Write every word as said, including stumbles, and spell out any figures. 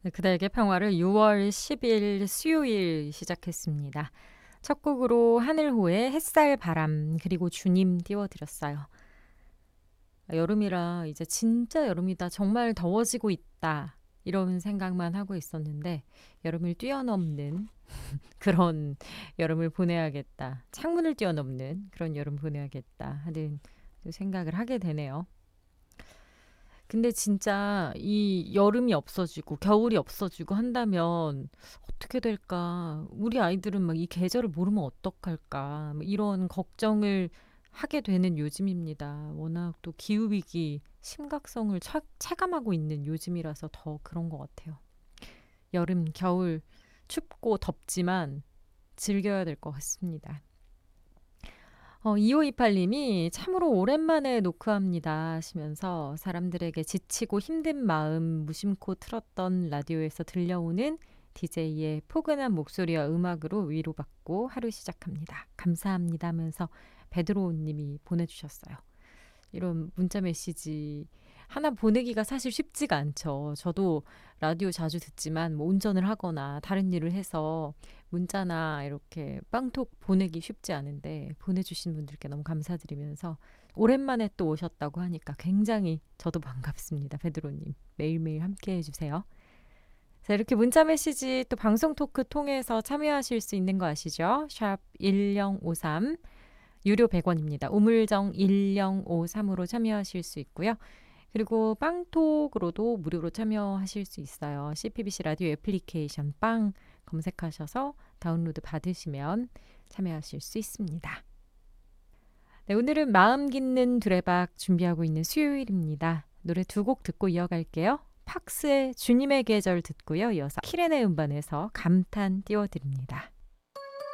네, 그대에게 평화를 유월 십일 수요일 시작했습니다. 첫 곡으로 하늘호의 햇살 바람 그리고 주님 띄워드렸어요. 여름이라 이제 진짜 여름이다. 정말 더워지고 있다. 이런 생각만 하고 있었는데 여름을 뛰어넘는 그런 여름을 보내야겠다. 창문을 뛰어넘는 그런 여름 보내야겠다 하는 생각을 하게 되네요. 근데 진짜 이 여름이 없어지고 겨울이 없어지고 한다면 어떻게 될까? 우리 아이들은 막 이 계절을 모르면 어떡할까? 뭐 이런 걱정을 하게 되는 요즘입니다. 워낙 또 기후위기 심각성을 차, 체감하고 있는 요즘이라서 더 그런 것 같아요. 여름, 겨울 춥고 덥지만 즐겨야 될 것 같습니다. 어, 이오이팔님이 참으로 오랜만에 녹화합니다 하시면서 사람들에게 지치고 힘든 마음 무심코 틀었던 라디오에서 들려오는 디제이의 포근한 목소리와 음악으로 위로받고 하루 시작합니다. 감사합니다 하면서 베드로님이 보내주셨어요. 이런 문자 메시지 하나 보내기가 사실 쉽지가 않죠. 저도 라디오 자주 듣지만 뭐 운전을 하거나 다른 일을 해서 문자나 이렇게 빵톡 보내기 쉽지 않은데 보내주신 분들께 너무 감사드리면서 오랜만에 또 오셨다고 하니까 굉장히 저도 반갑습니다. 베드로님 매일매일 함께 해주세요. 자, 이렇게 문자 메시지 또 방송 토크 통해서 참여하실 수 있는 거 아시죠? 샵 일공오삼 유료 백 원입니다. 우물정 일공오삼으로 참여하실 수 있고요. 그리고 빵톡으로도 무료로 참여하실 수 있어요. 씨피비씨 라디오 애플리케이션 빵 검색하셔서 다운로드 받으시면 참여하실 수 있습니다. 네, 오늘은 마음 깊는 두레박 준비하고 있는 수요일입니다. 노래 두 곡 듣고 이어갈게요. 팍스의 주님의 계절 듣고요. 이어서 키렌의 음반에서 감탄 띄워드립니다.